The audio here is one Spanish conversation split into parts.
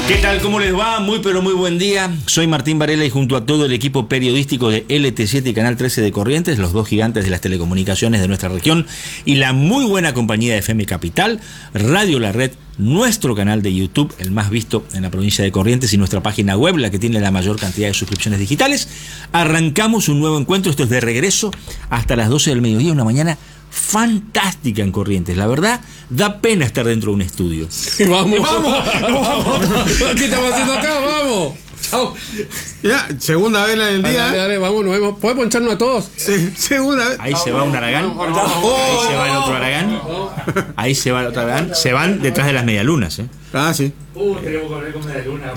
¿Qué tal? ¿Cómo les va? Muy pero muy buen día. Soy Martín Varela y junto a todo el equipo periodístico de LT7 y Canal 13 de Corrientes, los dos gigantes de las telecomunicaciones de nuestra región, y la muy buena compañía de FM Capital, Radio La Red, nuestro canal de YouTube, el más visto en la provincia de Corrientes, y nuestra página web, la que tiene la mayor cantidad de suscripciones digitales, arrancamos un nuevo encuentro. Esto es de regreso hasta las 12 del mediodía, una mañana fantástica en Corrientes. La verdad, da pena estar dentro de un estudio. ¡Vamos! ¿Qué estamos haciendo acá? ¡Vamos! ¡Chao! Ya, segunda vez en el día. Dale, vamos, nos vemos. ¿Podemos poncharnos a todos? Sí, segunda vez. Ahí se va un Aragán. Ahí se va el otro Aragán. Ahí se va el otro Aragán. Se van detrás de las medialunas, ¿eh? Ah, sí. Tenemos que hablar con medialuna.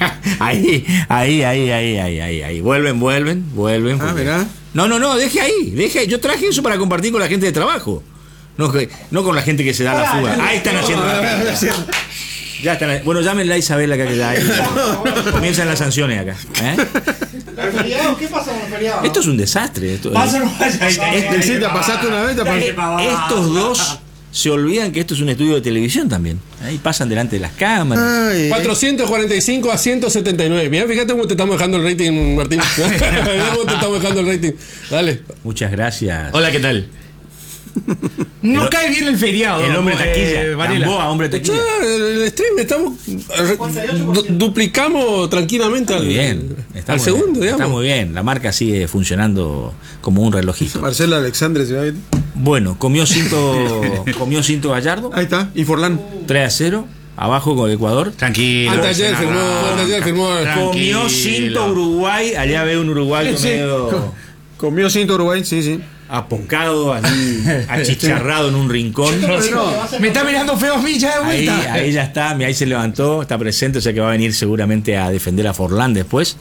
Ahí. Vuelven. Ah, mirá. No, deje ahí. Yo traje eso para compartir con la gente de trabajo. No con la gente que se da la fuga. Ahí están haciendo ya están. Bueno, llámenla a Isabel acá, que ya comienzan las sanciones acá. ¿Qué pasa con los feriados? Esto es un desastre. Pasaste una vez, Estos dos se olvidan que esto es un estudio de televisión también. Ahí pasan delante de las cámaras. 445 a 179. Mirá, fíjate cómo te estamos dejando el rating, Martín. Mirá cómo te estamos dejando el rating. Dale. Muchas gracias. Hola, ¿qué tal? No cae bien el feriado. El hombre taquilla. Varela. Hombre taquilla. El stream estamos duplicamos tranquilamente al segundo, digamos. Está muy bien. La marca sigue funcionando como un relojito. Marcelo Alexandre se va a ir. Bueno, comió cinto Gallardo. Ahí está. Y Forlán. 3-0. Abajo con Ecuador. Tranquilo. Anteayer firmó. Comió cinto Uruguay. Allá veo un uruguayo medio Comió cinto Uruguay, sí. apocado, así, achicharrado en un rincón. Me está mirando feo a mí ya de vuelta. Ahí ya está, ahí se levantó, está presente, o sea que va a venir seguramente a defender a Forlán después.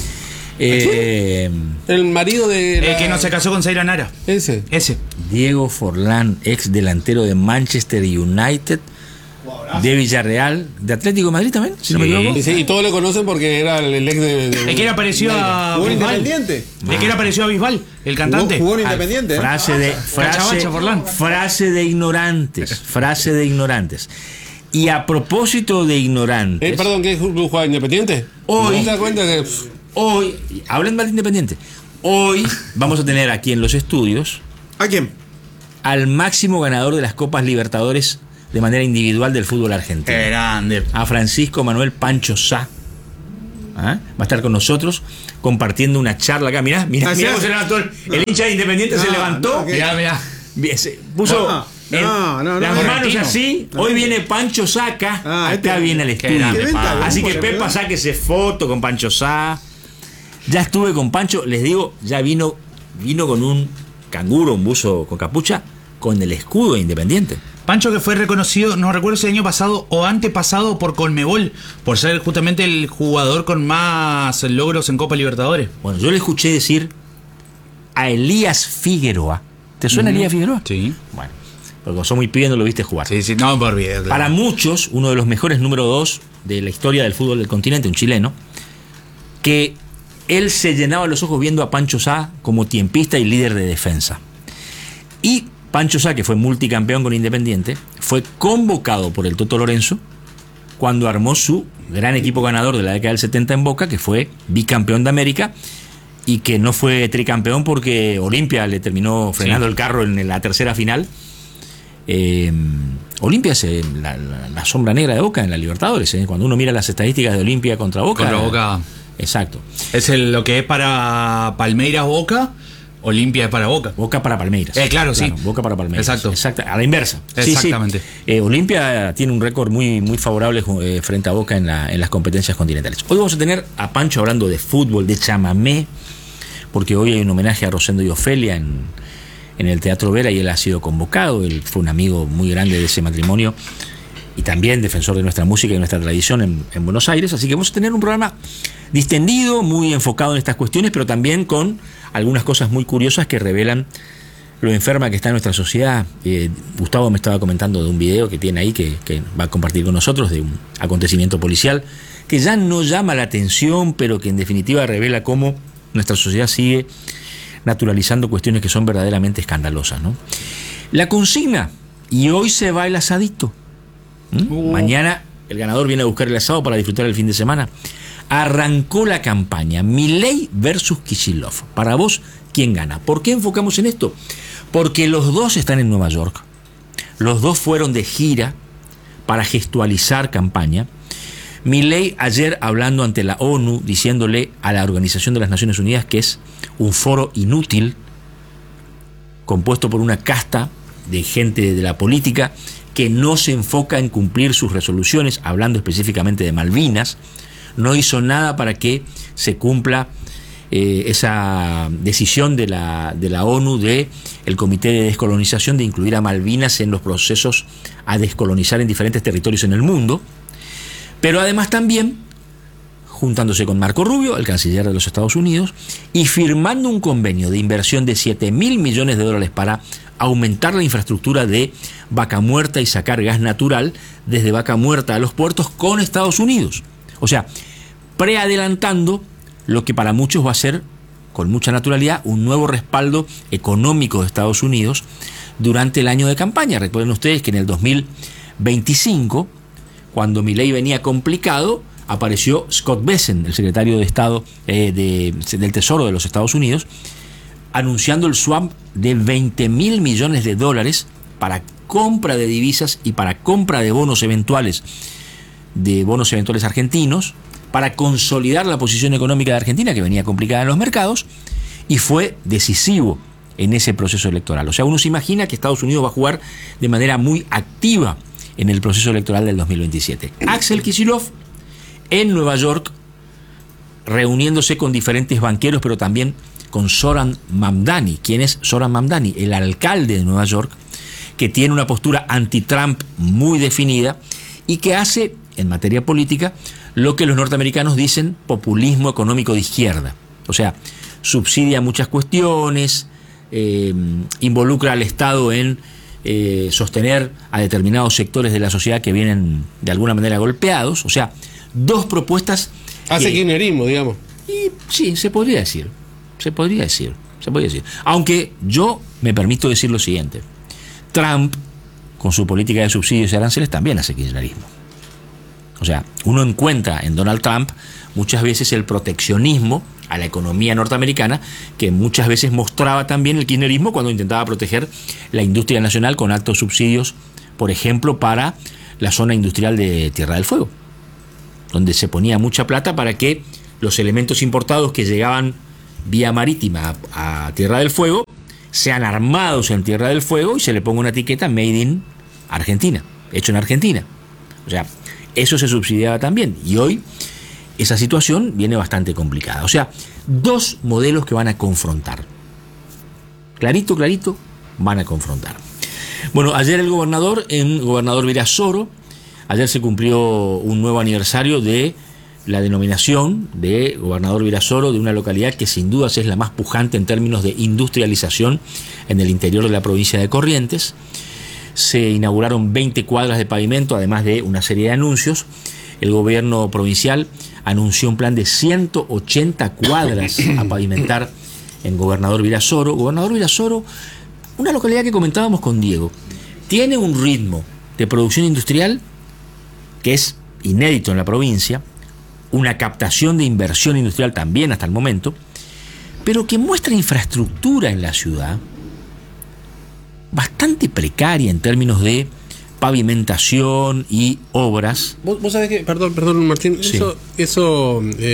El marido de el que no se casó con Zaira Nara. Ese. Diego Forlán, ex delantero de Manchester United, de Villarreal, de Atlético de Madrid también, si no me equivoco. Sí, y todos lo conocen porque era el ex de el que era parecido a ¿Jugó en Bisbal. Independiente? El que era parecido a Bisbal, el cantante. Jugó en Independiente. Frase de ignorantes. Y a propósito de ignorantes. Perdón, ¿qué jugaba Independiente? Hoy, ¿No te das cuenta que hoy, hablen mal de Independiente. Hoy vamos a tener aquí en los estudios ¿A quién? al máximo ganador de las Copas Libertadores de manera individual del fútbol argentino. Qué grande. A Francisco Manuel Pancho Sá. Va a estar con nosotros compartiendo una charla acá. Mirá cómo se levantó el hincha de Independiente, se levantó. Mirá. Se puso las manos así. Hoy viene Pancho Sá acá. Acá viene al estudio. Así que Pepa, sáquese foto con Pancho Sá. Ya estuve con Pancho, les digo, ya vino con un canguro, un buzo con capucha, con el escudo de Independiente. Pancho, que fue reconocido, no recuerdo si el año pasado o antepasado, por Conmebol, por ser justamente el jugador con más logros en Copa Libertadores. Bueno, yo le escuché decir a Elías Figueroa. ¿Te suena Elías Figueroa? Sí. Bueno, porque como sos muy pibe no lo viste jugar. Sí, no me olvidé. Para muchos, uno de los mejores número 2 de la historia del fútbol del continente, un chileno, que él se llenaba los ojos viendo a Pancho Sá como tiempista y líder de defensa. Y Pancho Sá, que fue multicampeón con Independiente, fue convocado por el Toto Lorenzo cuando armó su gran equipo ganador de la década del 70 en Boca, que fue bicampeón de América y que no fue tricampeón porque Olimpia le terminó frenando el carro en la tercera final. Olimpia es la sombra negra de Boca en la Libertadores. Cuando uno mira las estadísticas de Olimpia contra Boca. Exacto. Es lo que es para Palmeiras Boca. Olimpia es para Boca. Boca para Palmeiras. Claro, sí. Boca para Palmeiras. Exacto. A la inversa. Exactamente. Sí. Olimpia tiene un récord muy, muy favorable frente a Boca en las competencias continentales. Hoy vamos a tener a Pancho hablando de fútbol, de chamamé, porque hoy hay un homenaje a Rosendo y Ofelia en el Teatro Vera y él ha sido convocado. Él fue un amigo muy grande de ese matrimonio y también defensor de nuestra música y nuestra tradición en Buenos Aires. Así que vamos a tener un programa distendido, muy enfocado en estas cuestiones, pero también con algunas cosas muy curiosas que revelan lo enferma que está nuestra sociedad. Gustavo me estaba comentando de un video que tiene ahí que va a compartir con nosotros de un acontecimiento policial que ya no llama la atención, pero que en definitiva revela cómo nuestra sociedad sigue naturalizando cuestiones que son verdaderamente escandalosas, ¿no? La consigna, y hoy se va el asadito. Mañana el ganador viene a buscar el asado para disfrutar el fin de semana. Arrancó la campaña Milei versus Kicillof. Para vos, ¿quién gana? ¿Por qué enfocamos en esto? Porque los dos están en Nueva York. Los dos fueron de gira para gestualizar campaña. Milei ayer hablando ante la ONU, diciéndole a la Organización de las Naciones Unidas que es un foro inútil, compuesto por una casta de gente de la política que no se enfoca en cumplir sus resoluciones, hablando específicamente de Malvinas. No hizo nada para que se cumpla esa decisión de la ONU, de el Comité de Descolonización, de incluir a Malvinas en los procesos a descolonizar en diferentes territorios en el mundo. Pero además también juntándose con Marco Rubio, el canciller de los Estados Unidos, y firmando un convenio de inversión de $7.000 millones para aumentar la infraestructura de Vaca Muerta y sacar gas natural desde Vaca Muerta a los puertos con Estados Unidos. O sea, preadelantando lo que para muchos va a ser, con mucha naturalidad, un nuevo respaldo económico de Estados Unidos durante el año de campaña. Recuerden ustedes que en el 2025, cuando Milei venía complicado, apareció Scott Bessent, el secretario de Estado del Tesoro de los Estados Unidos, anunciando el swap de $20.000 millones para compra de divisas y para compra de bonos eventuales argentinos, para consolidar la posición económica de Argentina, que venía complicada en los mercados, y fue decisivo en ese proceso electoral. O sea, uno se imagina que Estados Unidos va a jugar de manera muy activa en el proceso electoral del 2027. Axel Kicillof en Nueva York, reuniéndose con diferentes banqueros, pero también con Zoran Mamdani. ¿Quién es Zoran Mamdani? El alcalde de Nueva York, que tiene una postura anti-Trump muy definida y que hace, en materia política, lo que los norteamericanos dicen populismo económico de izquierda. O sea, subsidia muchas cuestiones, involucra al Estado en sostener a determinados sectores de la sociedad que vienen de alguna manera golpeados. O sea, dos propuestas. Hace kirchnerismo, digamos. Y sí, se podría decir. Aunque yo me permito decir lo siguiente: Trump, con su política de subsidios y aranceles, también hace kirchnerismo. O sea, uno encuentra en Donald Trump muchas veces el proteccionismo a la economía norteamericana, que muchas veces mostraba también el kirchnerismo cuando intentaba proteger la industria nacional con altos subsidios, por ejemplo, para la zona industrial de Tierra del Fuego, donde se ponía mucha plata para que los elementos importados que llegaban vía marítima a Tierra del Fuego sean armados en Tierra del Fuego y se le ponga una etiqueta Made in Argentina, hecho en Argentina. O sea, eso se subsidiaba también, y hoy esa situación viene bastante complicada. O sea, dos modelos que van a confrontar. Clarito, van a confrontar. Bueno, ayer el gobernador Virasoro, ayer se cumplió un nuevo aniversario de la denominación de gobernador Virasoro de una localidad que sin dudas es la más pujante en términos de industrialización en el interior de la provincia de Corrientes. Se inauguraron 20 cuadras de pavimento, además de una serie de anuncios. El gobierno provincial anunció un plan de 180 cuadras a pavimentar en Gobernador Virasoro. Gobernador Virasoro, una localidad que comentábamos con Diego, tiene un ritmo de producción industrial que es inédito en la provincia, una captación de inversión industrial también hasta el momento, pero que muestra infraestructura en la ciudad bastante precaria en términos de pavimentación y obras. Vos sabés que, perdón Martín, Sí. eso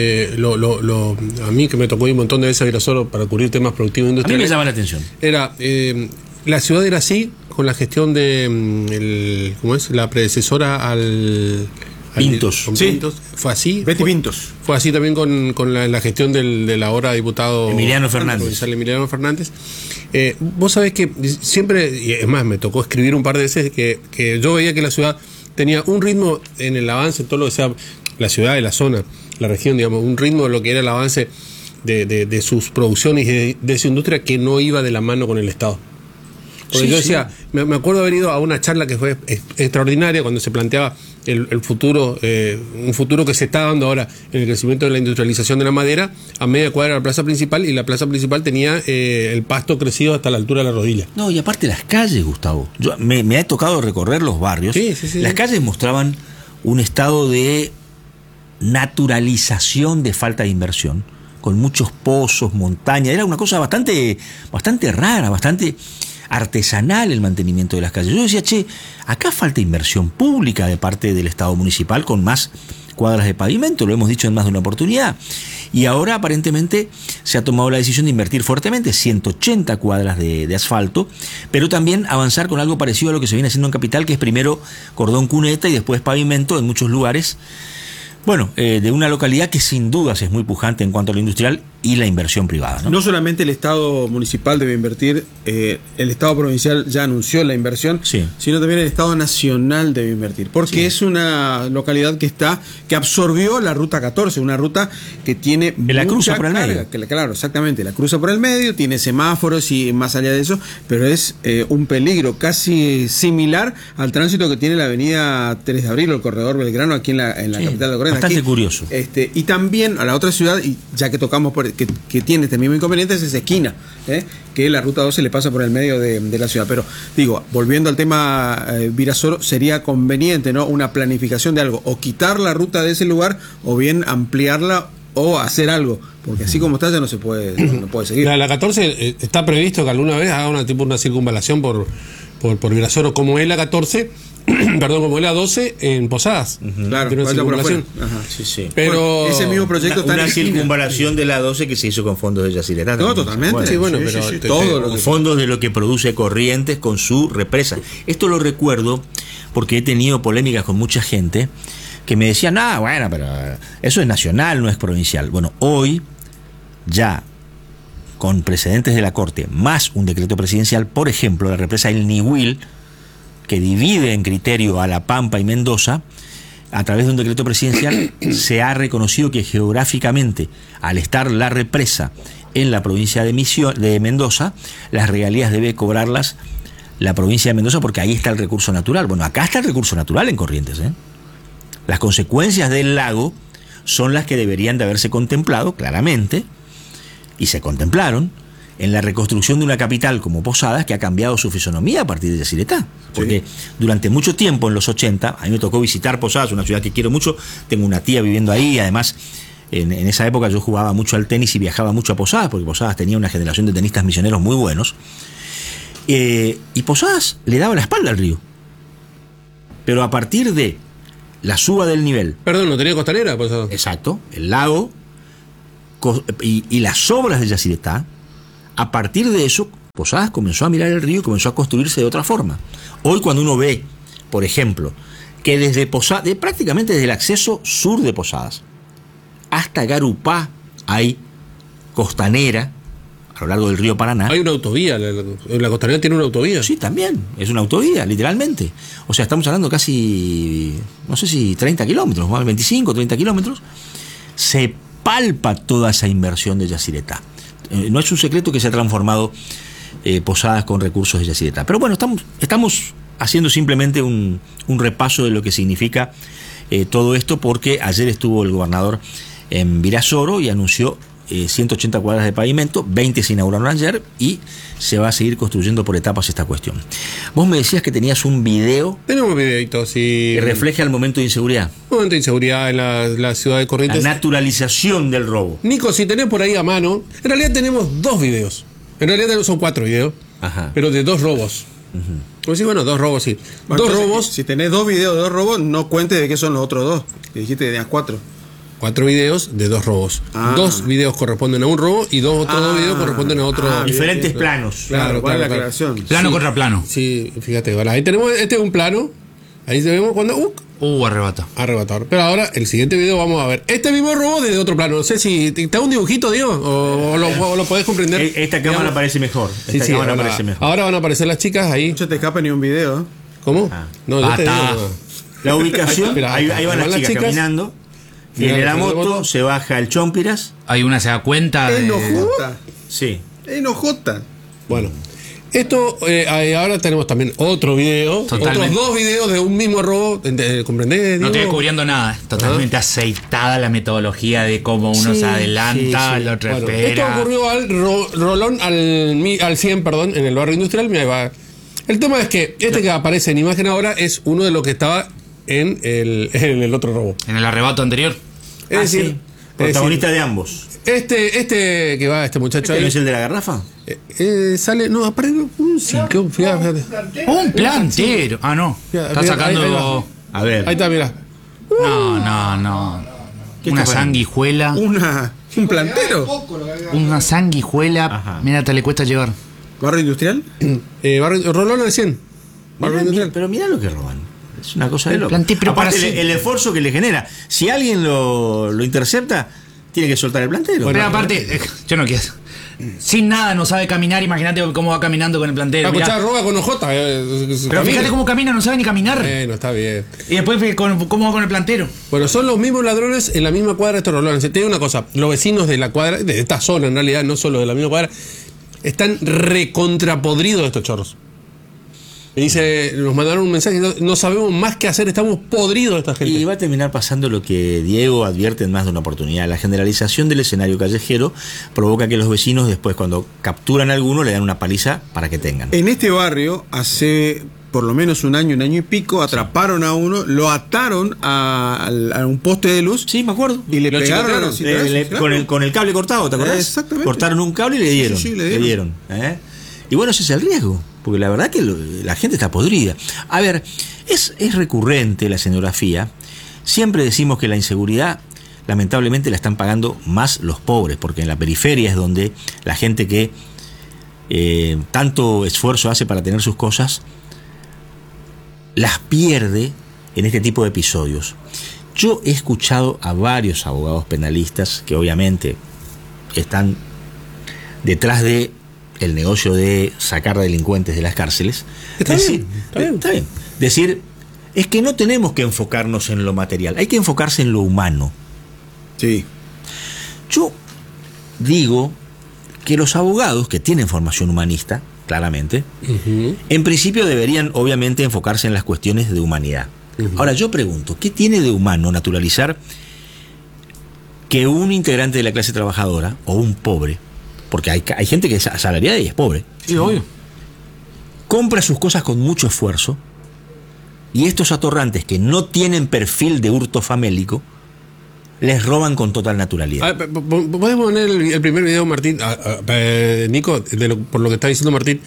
a mí que me tocó ir un montón de veces a Virasoro para cubrir temas productivos A mí industriales. me llama la atención. Era, la ciudad era así con la gestión de ¿cómo es? La predecesora al Pintos. con Sí. Pintos. Fue así. Betty Pintos. Fue así también con la gestión del ahora diputado Emiliano Fernández. provincial Emiliano Fernández. Vos sabés que siempre, y es más, me tocó escribir un par de veces que yo veía que la ciudad tenía un ritmo en el avance, todo lo que sea la ciudad y la zona, la región, digamos, un ritmo de lo que era el avance de sus producciones y de su industria que no iba de la mano con el Estado. Porque Sí, yo sí. decía, me acuerdo haber ido a una charla que fue extraordinaria cuando se planteaba el futuro, un futuro que se está dando ahora en el crecimiento de la industrialización de la madera, a media cuadra de la plaza principal, y la plaza principal tenía el pasto crecido hasta la altura de la rodilla. No, y aparte las calles, Gustavo. Me ha tocado recorrer los barrios. Sí. Las calles mostraban un estado de naturalización de falta de inversión, con muchos pozos, montañas. Era una cosa bastante rara, bastante artesanal el mantenimiento de las calles. Yo decía, acá falta inversión pública de parte del Estado municipal con más cuadras de pavimento, lo hemos dicho en más de una oportunidad. Y ahora aparentemente se ha tomado la decisión de invertir fuertemente, 180 cuadras de asfalto, pero también avanzar con algo parecido a lo que se viene haciendo en Capital, que es primero cordón cuneta y después pavimento en muchos lugares. Bueno, de una localidad que sin dudas es muy pujante en cuanto a lo industrial y la inversión privada, ¿no? No solamente el Estado municipal debe invertir, el Estado provincial ya anunció la inversión, Sí. sino también el Estado nacional debe invertir, porque Sí. es una localidad que absorbió la Ruta 14, una ruta que tiene la mucha cruza por el carga, medio. claro, exactamente, la cruza por el medio, tiene semáforos y más allá de eso, pero es un peligro casi similar al tránsito que tiene la avenida 3 de Abril o el corredor Belgrano aquí en la Sí, capital de Corrientes. bastante Aquí, curioso. y también a la otra ciudad, y ya que tocamos que tiene este mismo inconveniente, es esa esquina, que la ruta 12 le pasa por el medio de la ciudad. Pero digo, volviendo al tema Virasoro, sería conveniente, ¿no?, una planificación de algo, o quitar la ruta de ese lugar, o bien ampliarla o hacer algo, porque así como está ya no se puede, no puede seguir. La 14 está previsto que alguna vez haga una circunvalación por Virasoro, como es la 14, perdón, como es la 12 en Posadas. Claro, Tiene una vaya por circunvalación. afuera. Ajá. Sí, sí. Pero Bueno, ese mismo proyecto está en Una la esquina. circunvalación de la 12 que se hizo con fondos de Yacyretá. No, totalmente. Sí, bueno, Sí, pero sí, sí, todo lo que Fondos de lo que produce Corrientes con su represa. Esto lo recuerdo porque he tenido polémicas con mucha gente que me decían, bueno, pero eso es nacional, no es provincial. Bueno, hoy ya con precedentes de la Corte, más un decreto presidencial, por ejemplo, la represa El Nihuil, que divide en criterio a La Pampa y Mendoza, a través de un decreto presidencial se ha reconocido que geográficamente, al estar la represa en la provincia de Mendoza, las regalías debe cobrarlas la provincia de Mendoza porque ahí está el recurso natural. Bueno, acá está el recurso natural en Corrientes, ¿eh? Las consecuencias del lago son las que deberían de haberse contemplado claramente, y se contemplaron, en la reconstrucción de una capital como Posadas, que ha cambiado su fisonomía a partir de Yacyretá. Porque durante mucho tiempo, en los 80, a mí me tocó visitar Posadas, una ciudad que quiero mucho, tengo una tía viviendo ahí, además en esa época yo jugaba mucho al tenis y viajaba mucho a Posadas, porque Posadas tenía una generación de tenistas misioneros muy buenos, y Posadas le daba la espalda al río. Pero a partir de la suba del nivel, Perdón, no tenía costanera, Posadas. exacto, el lago y las obras de Yacyretá, a partir de eso, Posadas comenzó a mirar el río y comenzó a construirse de otra forma. Hoy cuando uno ve, por ejemplo, que desde Posadas, prácticamente desde el acceso sur de Posadas hasta Garupá hay costanera a lo largo del río Paraná. Hay una autovía, la costanera tiene una autovía. Sí, también, es una autovía, literalmente. O sea, estamos hablando casi, no sé si 30 kilómetros, más de 25, 30 kilómetros. Se palpa toda esa inversión de Yacyretá. No es un secreto que se ha transformado Posadas con recursos de Yacyretá. Pero bueno, estamos haciendo simplemente un repaso de lo que significa todo esto, porque ayer estuvo el gobernador en Virasoro y anunció 180 cuadras de pavimento, 20 se inauguraron ayer y se va a seguir construyendo por etapas esta cuestión. Vos me decías que tenías un video Tenemos videitos y que refleja el momento de inseguridad, un momento de inseguridad en la ciudad de la Corrientes. naturalización del robo. Nico, si tenés por ahí a mano, en realidad tenemos 2 videos. En realidad son 4 videos, Ajá. pero de 2 robos. Pues sí, bueno, 2 robos, sí. Bueno, 2 entonces, robos, Si tenés 2 videos de 2 robos, no cuentes de qué son los otros 2. Que dijiste que tenías 4. 4 videos de 2 robos. Ah. 2 videos corresponden a un robo y otros 2 videos corresponden a otro. bien, Diferentes bien. planos. Claro, ¿Cuál es la claro. aclaración? Plano contra plano. Sí, fíjate, bueno, ahí tenemos, este es un plano. Ahí se vemos cuando. Arrebata. Arrebatador. Pero ahora, el siguiente video vamos a ver este mismo robo desde otro plano. No sé si te da un dibujito, Dios, o lo podés comprender. Esta cámara Digamos. parece mejor. Sí, sí, cámara ahora, parece mejor. ahora van a aparecer las chicas ahí. No se te escapa ni un video. ¿eh? ¿Cómo? Ah. No, yo te Pata. digo. La ubicación, Mira, ahí van las chicas caminando. Viene la Mira, moto, se baja el Chompiras. Hay una se da cuenta de... Enojota. Sí. Enojota. Bueno, esto, ahora tenemos también otro video. Totalmente. Otros 2 videos de un mismo robo. ¿Comprendés? No estoy Diego? descubriendo nada. Es totalmente aceitada la metodología de cómo uno Sí, se adelanta, sí, sí. el otro Bueno, esto espera. ocurrió al Rolón al 100, perdón, en el barrio industrial. Mira, ahí va. El tema es que este que aparece en imagen ahora es uno de los que estaba en el otro robo. En el arrebato anterior. Es decir, sí. Protagonista de ambos. Este que va, este muchacho ¿Este ahí, no es el de la garrafa? sale, no, aparece un 5, fíjate. Un plantero. Ah, no. Mira, Está mira, sacando. ahí va. A ver. Ahí está, mira. No. ¿Qué Una está sanguijuela. Un plantero. Una sanguijuela. Ajá. Mira, te le cuesta llevar. ¿Barrio industrial? Rolón al 100. Pero mira lo que roban. Es una cosa de loco. Planté, pero Aparte, para el esfuerzo que le genera. Si alguien lo intercepta, tiene que soltar el plantero. Pero aparte, yo no quiero. Sin nada no sabe caminar. Imagínate cómo va caminando con el plantero. Escuchá, Mirá. roba con ojota. Pero fíjate cómo camina, no sabe ni caminar. No está bien. Y después cómo va con el plantero. Bueno, son los mismos ladrones en la misma cuadra de estos rolones. Te digo una cosa, los vecinos de la cuadra, de esta zona en realidad, no solo de la misma cuadra, están recontrapodridos de estos chorros. Me dice, nos mandaron un mensaje, no sabemos más qué hacer, estamos podridos de esta gente. Y va a terminar pasando lo que Diego advierte en más de una oportunidad. La generalización del escenario callejero provoca que los vecinos después, cuando capturan a alguno, le dan una paliza para que tengan. En este barrio, hace por lo menos un año y pico, atraparon a uno, lo ataron a un poste de luz. Sí, me acuerdo. Y le Lo pegaron chicotearon. a los ciudadanos, claro. Con el cable cortado, ¿te acordás? Exactamente. Cortaron un cable y le dieron. Sí, le dieron. Y bueno, ese es el riesgo, porque la verdad que la gente está podrida. A ver, es recurrente la escenografía. Siempre decimos que la inseguridad, lamentablemente, la están pagando más los pobres, porque en la periferia es donde la gente que tanto esfuerzo hace para tener sus cosas, las pierde en este tipo de episodios. Yo he escuchado a varios abogados penalistas que obviamente están detrás de el negocio de sacar delincuentes de las cárceles. Está bien. Decir, es que no tenemos que enfocarnos en lo material, hay que enfocarse en lo humano. Sí. Yo digo que los abogados que tienen formación humanista, claramente, en principio deberían obviamente enfocarse en las cuestiones de humanidad. Ahora yo pregunto, ¿qué tiene de humano naturalizar que un integrante de la clase trabajadora o un pobre, porque hay gente que es asalariada y es pobre, Sí, obvio. compra sus cosas con mucho esfuerzo, y estos atorrantes que no tienen perfil de hurto famélico les roban con total naturalidad? ¿Podemos poner el primer video, Martín? Nico, por lo que está diciendo Martín,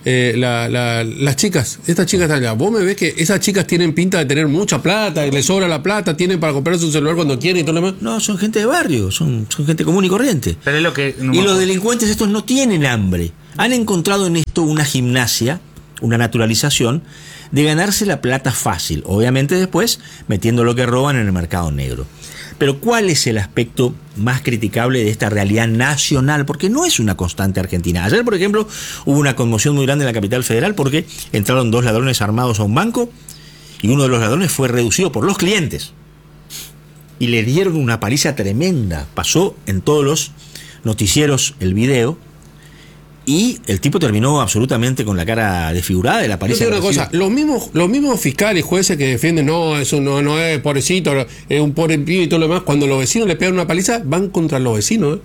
las chicas, estas chicas están allá. Vos me ves que esas chicas tienen pinta de tener mucha plata, y les sobra la plata, tienen para comprarse un celular cuando quieren y todo lo demás. No, son gente de barrio, son gente común y corriente. Pero es lo que. Y los delincuentes estos no tienen hambre. Han encontrado en esto una gimnasia, una naturalización de ganarse la plata fácil. Obviamente después metiendo lo que roban en el mercado negro. Pero ¿cuál es el aspecto más criticable de esta realidad nacional? Porque no es una constante argentina. Ayer, por ejemplo, hubo una conmoción muy grande en la capital federal porque entraron 2 ladrones armados a un banco y uno de los ladrones fue reducido por los clientes. Y le dieron una paliza tremenda. Pasó en todos los noticieros el video y el tipo terminó absolutamente con la cara desfigurada de la paliza. Yo te digo una cosa, los mismos fiscales y jueces que defienden, no, eso no es pobrecito, es un pobre pibe y todo lo demás, cuando los vecinos le pegan una paliza, van contra los vecinos.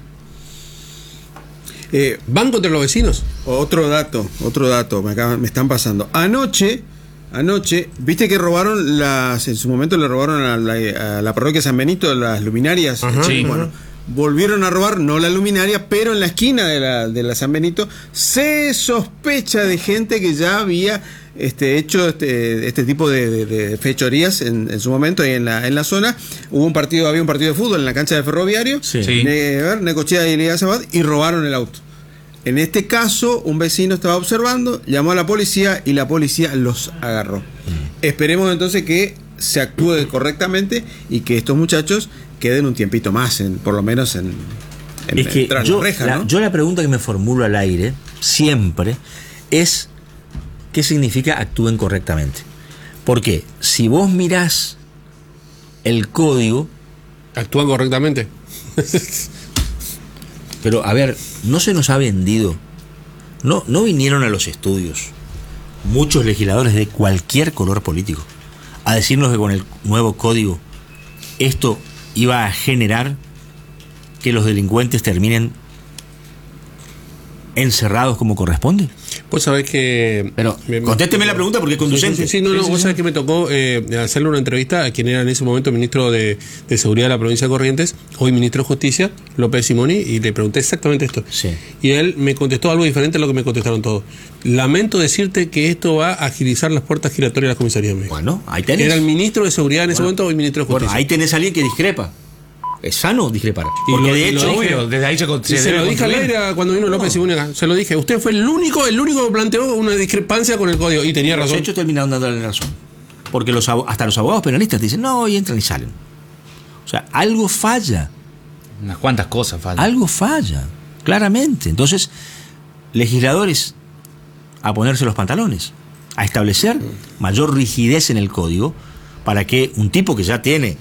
Van contra los vecinos. Otro dato, me están pasando. Anoche, viste que robaron en su momento le robaron a la parroquia San Benito las luminarias. Ajá, sí. Bueno, volvieron a robar, no la luminaria, pero en la esquina de la San Benito se sospecha de gente que ya había hecho este tipo de fechorías en su momento y en la zona. Había un partido de fútbol en la cancha del Ferroviario, Sí. Sí. Necochea y Elías Abad, y robaron el auto. En este caso, un vecino estaba observando, llamó a la policía y la policía los agarró. Esperemos entonces que se actúe correctamente y que estos muchachos queden un tiempito más, por lo menos Es que tras yo, la reja, ¿no? la pregunta que me formulo al aire siempre es ¿qué significa actúen correctamente? Porque si vos mirás el código, Actúan correctamente. pero a ver, no se nos ha vendido, no vinieron a los estudios muchos legisladores de cualquier color político a decirnos que con el nuevo código esto iba a generar que los delincuentes terminen encerrados como corresponde? Vos sabés que... Pero contésteme la pregunta porque es conducente. Sí, vos sabés que me tocó hacerle una entrevista a quien era en ese momento ministro de Seguridad de la provincia de Corrientes, hoy ministro de Justicia, López Simoni, y le pregunté exactamente esto. Sí. Y él me contestó algo diferente a lo que me contestaron todos. Lamento decirte que esto va a agilizar las puertas giratorias de las comisarías médicas. Bueno, ahí tenés. Era el ministro de Seguridad en ese momento, hoy ministro de Justicia. Bueno, ahí tenés a alguien que discrepa. Es sano discrepar. Y Porque lo- de y lo hecho, dije. Desde ahí se Se lo dije al aire cuando vino López Simoni acá. Se lo dije. Usted fue el único que planteó una discrepancia con el código. Y tenía los razón. hechos terminaron dándole razón. Porque hasta los abogados penalistas dicen, no, y entran y salen. O sea, algo falla. Unas cuantas cosas faltan. Algo falla, claramente. Entonces, legisladores a ponerse los pantalones, a establecer mayor rigidez en el código para que un tipo que ya tiene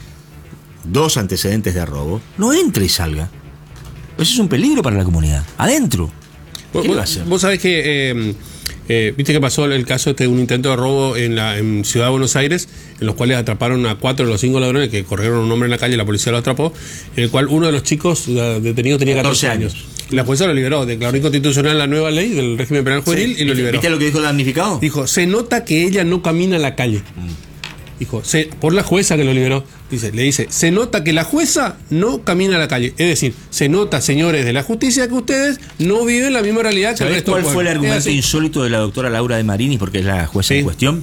2 antecedentes de robo no entre y salga. Eso es un peligro para la comunidad. Adentro. ¿Qué le va a hacer? Vos sabés que viste que pasó el caso de un intento de robo en Ciudad de Buenos Aires, en los cuales atraparon a 4 de los 5 ladrones que corrieron a un hombre en la calle y la policía lo atrapó, en el cual uno de los chicos detenidos tenía 14 años. La jueza lo liberó, declaró inconstitucional la nueva ley del régimen penal juvenil y lo liberó. ¿Viste lo que dijo el damnificado? Dijo, se nota que ella no camina a la calle. Dijo, por la jueza que lo liberó, le dice, se nota que la jueza no camina a la calle. Es decir, se nota, señores de la justicia, que ustedes no viven la misma realidad que el ¿Sabés resto cuál del fue el pueblo. Es argumento así. insólito de la doctora Laura de Marini, porque es la jueza en Sí. cuestión?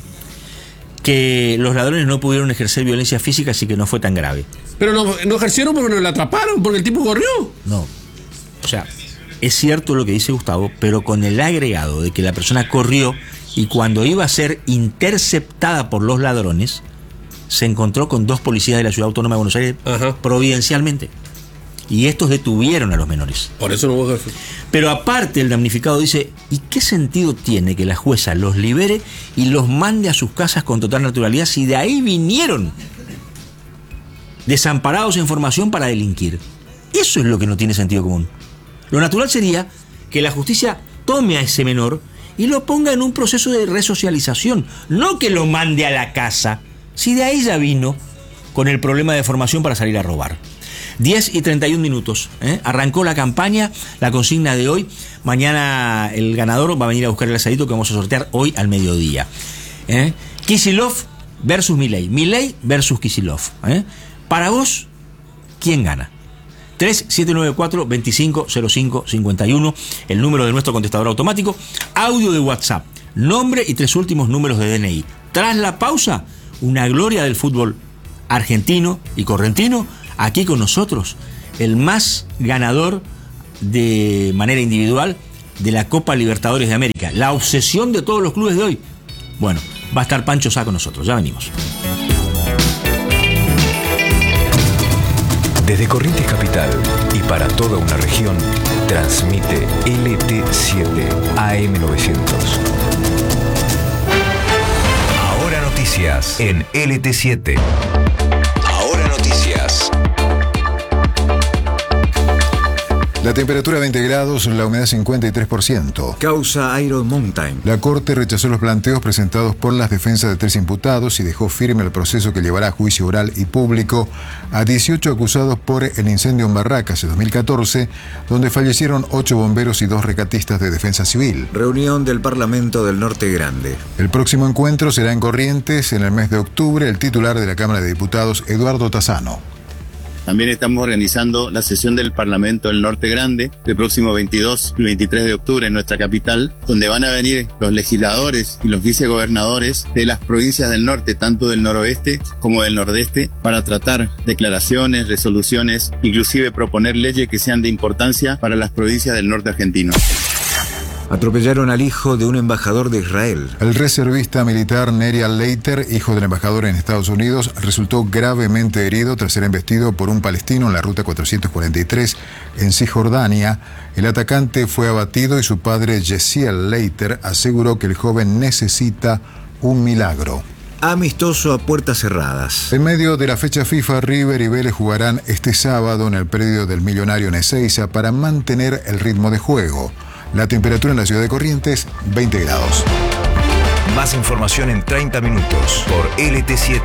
Que los ladrones no pudieron ejercer violencia física, así que no fue tan grave. Pero no ejercieron porque no la atraparon, porque el tipo corrió. No. O sea, es cierto lo que dice Gustavo, pero con el agregado de que la persona corrió y cuando iba a ser interceptada por los ladrones, se encontró con 2 policías de la Ciudad Autónoma de Buenos Aires providencialmente. Y estos detuvieron a los menores. Por eso no hubo jefe. Pero aparte el damnificado dice, ¿y qué sentido tiene que la jueza los libere y los mande a sus casas con total naturalidad si de ahí vinieron desamparados en formación para delinquir? Eso es lo que no tiene sentido común. Lo natural sería que la justicia tome a ese menor y lo ponga en un proceso de resocialización, no que lo mande a la casa, si de ahí ya vino con el problema de formación para salir a robar. 10:31, arrancó la campaña, la consigna de hoy. Mañana el ganador va a venir a buscar el asadito que vamos a sortear hoy al mediodía. Kicillof versus Milei. Milei versus Kicillof. Para vos, ¿quién gana? 3794-250551, el número de nuestro contestador automático. Audio de WhatsApp, nombre y 3 últimos números de DNI. Tras la pausa, una gloria del fútbol argentino y correntino. Aquí con nosotros, el más ganador de manera individual de la Copa Libertadores de América. La obsesión de todos los clubes de hoy. Bueno, va a estar Pancho Sá con nosotros. Ya venimos. Desde Corrientes Capital y para toda una región, transmite LT7 AM900. Ahora noticias en LT7. Ahora noticias. La temperatura 20 grados, la humedad 53%. Causa Iron Mountain. La Corte rechazó los planteos presentados por las defensas de 3 imputados y dejó firme el proceso que llevará a juicio oral y público a 18 acusados por el incendio en Barracas en 2014, donde fallecieron 8 bomberos y 2 rescatistas de defensa civil. Reunión del Parlamento del Norte Grande. El próximo encuentro será en Corrientes en el mes de octubre. El titular de la Cámara de Diputados, Eduardo Tassano. También estamos organizando la sesión del Parlamento del Norte Grande el próximo 22 y 23 de octubre en nuestra capital, donde van a venir los legisladores y los vicegobernadores de las provincias del norte, tanto del noroeste como del nordeste, para tratar declaraciones, resoluciones, inclusive proponer leyes que sean de importancia para las provincias del norte argentino. Atropellaron al hijo de un embajador de Israel. El reservista militar Nerial Leiter, hijo del embajador en Estados Unidos, resultó gravemente herido tras ser embestido por un palestino en la ruta 443 en Cisjordania. El atacante fue abatido y su padre, Yesiel Leiter, aseguró que el joven necesita un milagro. Amistoso a puertas cerradas. En medio de la fecha FIFA, River y Vélez jugarán este sábado en el predio del Millonario en Ezeiza para mantener el ritmo de juego. La temperatura en la ciudad de Corrientes, 20 grados. Más información en 30 minutos por LT7.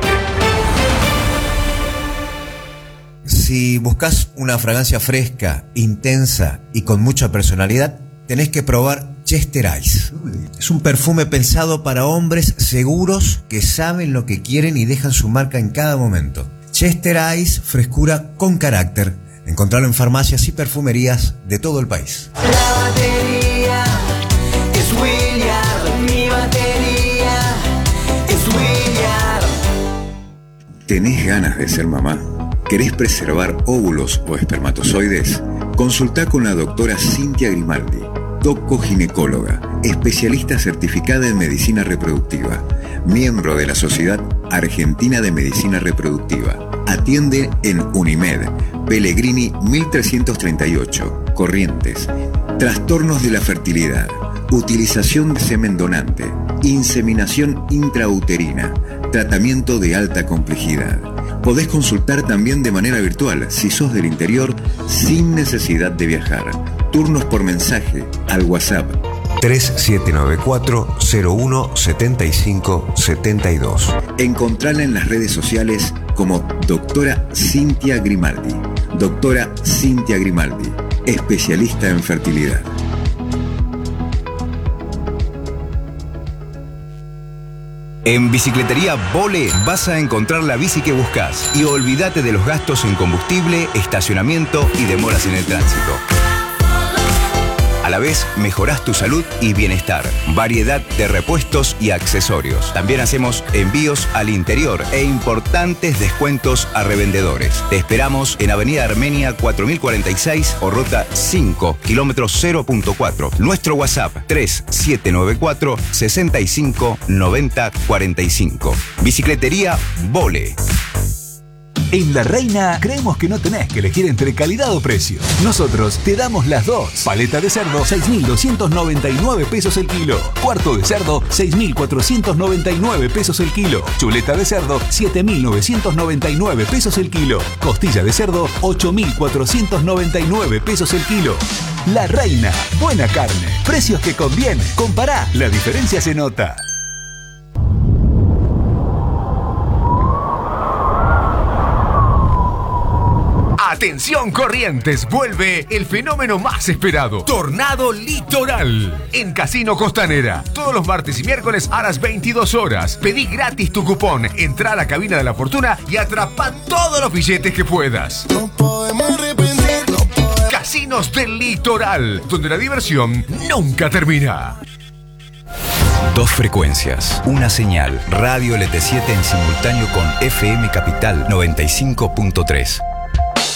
Si buscas una fragancia fresca, intensa y con mucha personalidad, tenés que probar Chester Ice. Es un perfume pensado para hombres seguros que saben lo que quieren y dejan su marca en cada momento. Chester Ice, frescura con carácter. Encontrarlo en farmacias y perfumerías de todo el país. La batería es Williard, mi batería es Williard. ¿Tenés ganas de ser mamá? ¿Querés preservar óvulos o espermatozoides? Consultá con la doctora Cintia Grimaldi, doco-ginecóloga, especialista certificada en medicina reproductiva, miembro de la Sociedad Argentina de Medicina Reproductiva. Atiende en Unimed, Pellegrini 1338, Corrientes. Trastornos de la fertilidad, utilización de semen donante, inseminación intrauterina, tratamiento de alta complejidad. Podés consultar también de manera virtual si sos del interior sin necesidad de viajar. Turnos por mensaje al WhatsApp 3794-017572. Encontrala en las redes sociales como Doctora Cintia Grimaldi. Doctora Cintia Grimaldi, especialista en fertilidad. En Bicicletería Vole vas a encontrar la bici que buscas y olvídate de los gastos en combustible, estacionamiento y demoras en el tránsito. A la vez, mejorás tu salud y bienestar. Variedad de repuestos y accesorios. También hacemos envíos al interior e importantes descuentos a revendedores. Te esperamos en Avenida Armenia 4046 o Ruta 5, kilómetro 0.4. Nuestro WhatsApp 3794 65 90 45. Bicicletería Vole. En La Reina creemos que no tenés que elegir entre calidad o precio. Nosotros te damos las dos. Paleta de cerdo, 6.299 pesos el kilo. Cuarto de cerdo, 6.499 pesos el kilo. Chuleta de cerdo, 7.999 pesos el kilo. Costilla de cerdo, 8.499 pesos el kilo. La Reina, buena carne, precios que convienen. Compará, la diferencia se nota. Atención Corrientes, vuelve el fenómeno más esperado, Tornado Litoral, en Casino Costanera. Todos los martes y miércoles a las 22 horas. Pedí gratis tu cupón, entra a la cabina de la fortuna y atrapa todos los billetes que puedas. No podemos arrepentirnos. Casinos del Litoral, donde la diversión nunca termina. Dos frecuencias, una señal, Radio LT7 en simultáneo con FM Capital 95.3.